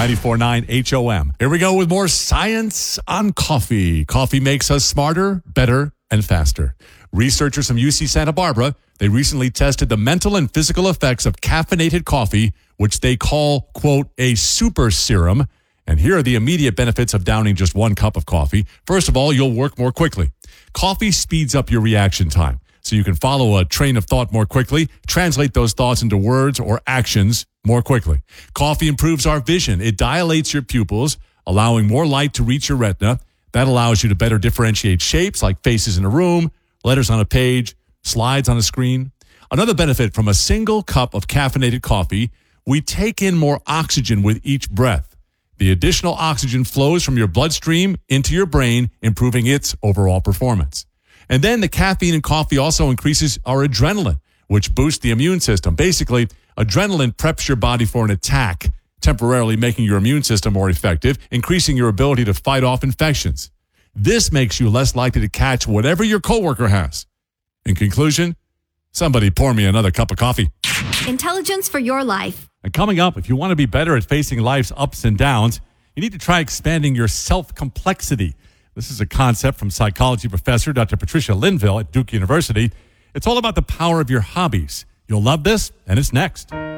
94.9 HOM. Here we go with more science on coffee. Coffee makes us smarter, better, and faster. Researchers from UC Santa Barbara, they recently tested the mental and physical effects of caffeinated coffee, which they call, quote, a super serum. And here are the immediate benefits of downing just 1 cup of coffee. First of all, you'll work more quickly. Coffee speeds up your reaction time, so you can follow a train of thought more quickly, translate those thoughts into words or actions more quickly. Coffee improves our vision. It dilates your pupils, allowing more light to reach your retina. That allows you to better differentiate shapes like faces in a room, letters on a page, slides on a screen. Another benefit from a single cup of caffeinated coffee, we take in more oxygen with each breath. The additional oxygen flows from your bloodstream into your brain, improving its overall performance. And then the caffeine in coffee also increases our adrenaline, which boosts the immune system. Basically, adrenaline preps your body for an attack, temporarily making your immune system more effective, increasing your ability to fight off infections. This makes you less likely to catch whatever your coworker has. In conclusion, somebody pour me another cup of coffee. Intelligence for your life. And coming up, if you want to be better at facing life's ups and downs, you need to try expanding your self-complexity. This is a concept from psychology professor Dr. Patricia Linville at Duke University. It's all about the power of your hobbies. You'll love this, and it's next.